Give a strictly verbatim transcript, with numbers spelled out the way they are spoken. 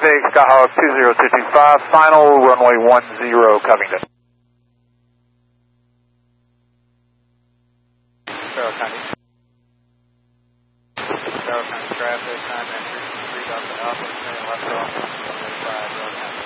traffic, Skyhawk two zero two two five, final runway one zero, Covington. Sparrow County. Sparrow County traffic, nine nine three three Delta Alpha, turning left off, runway five, Sparrow County.